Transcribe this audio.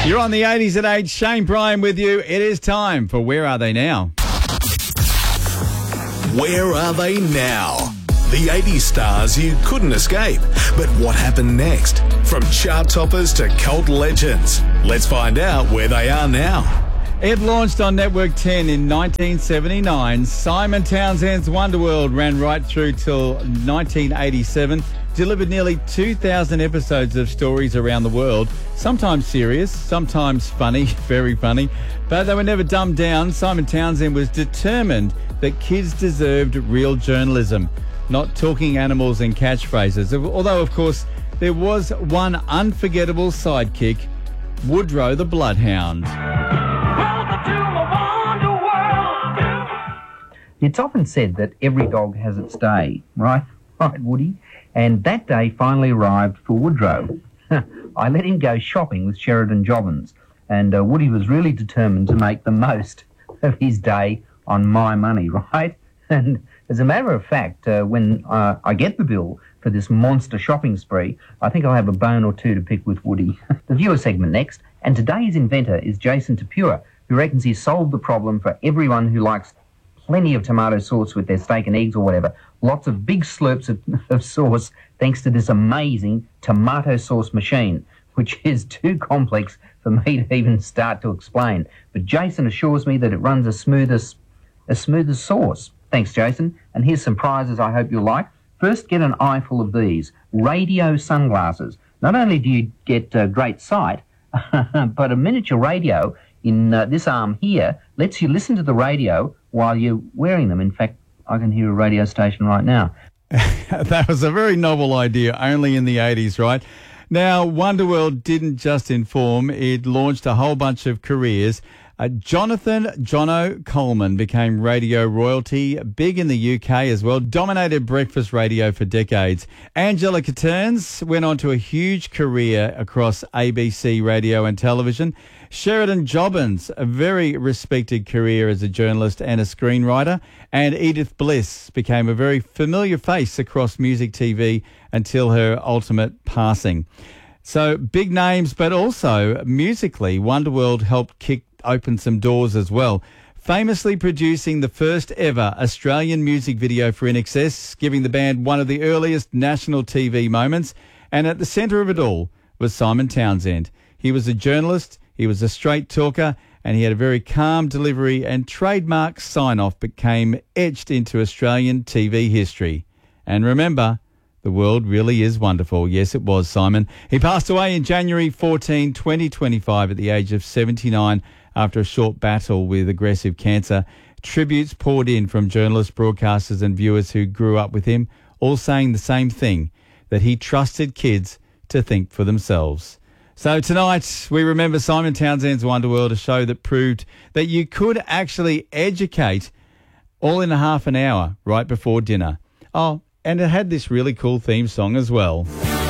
You're on the 80s at 8. Shane Bryan with you. It is time for Where Are They Now? Where are they now? The 80s stars you couldn't escape. But what happened next? From chart toppers to cult legends. Let's find out where they are now. It launched on Network 10 in 1979. Simon Townsend's Wonderworld ran right through till 1987. Delivered nearly 2,000 episodes of stories around the world. Sometimes serious, sometimes funny, very funny. But they were never dumbed down. Simon Townsend was determined that kids deserved real journalism, not talking animals and catchphrases. Although, of course, there was one unforgettable sidekick, Woodrow the Bloodhound. It's often said that every dog has its day, right? Right, Woody? And that day finally arrived for Woodrow. I let him go shopping with Sheridan Jobbins, and Woody was really determined to make the most of his day on my money, right? And as a matter of fact, when I get the bill for this monster shopping spree, I think I'll have a bone or two to pick with Woody. The viewer segment next, and today's inventor is Jason Tapua, who reckons he's solved the problem for everyone who likes plenty of tomato sauce with their steak and eggs or whatever. Lots of big slurps of sauce thanks to this amazing tomato sauce machine, which is too complex for me to even start to explain. But Jason assures me that it runs as smooth as sauce. Thanks, Jason. And here's some prizes I hope you'll like. First, get an eyeful of these radio sunglasses. Not only do you get great sight, but a miniature radio in this arm here lets you listen to the radio while you're wearing them. In fact, I can hear a radio station right now. That was a very novel idea, only in the 80s, right? Now, Wonderworld didn't just inform, it launched a whole bunch of careers. Jonathan Jono Coleman became radio royalty, big in the UK as well, dominated breakfast radio for decades. Angela Catterns went on to a huge career across ABC radio and television. Sheridan Jobbins, a very respected career as a journalist and a screenwriter. And Edith Bliss became a very familiar face across music TV until her ultimate passing. So big names, but also musically, Wonderworld helped kick open some doors as well, famously producing the first ever Australian music video for INXS, giving the band one of the earliest national TV moments. And at the centre of it all was Simon Townsend. He was a journalist, he was a straight talker, and he had a very calm delivery, and trademark sign-off became etched into Australian TV history. And remember, the world really is wonderful. Yes, it was, Simon. He passed away in January 14, 2025 at the age of 79 after a short battle with aggressive cancer. Tributes poured in from journalists, broadcasters and viewers who grew up with him, all saying the same thing, that he trusted kids to think for themselves. So tonight we remember Simon Townsend's Wonderworld, a show that proved that you could actually educate all in a half an hour right before dinner. Oh, and it had this really cool theme song as well.